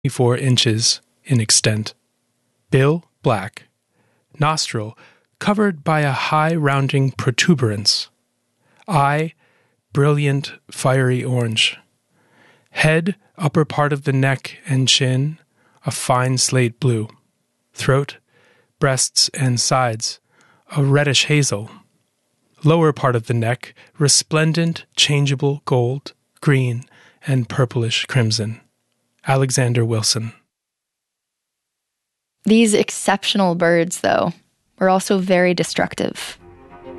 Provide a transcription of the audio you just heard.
4 inches in extent. Bill black. Nostril covered by a high rounding protuberance. Eye brilliant fiery orange. Head, upper part of the neck and chin, a fine slate blue. Throat, breasts and sides, a reddish hazel. Lower part of the neck, resplendent, changeable gold, green, and purplish crimson. Alexander Wilson. These exceptional birds, though, were also very destructive.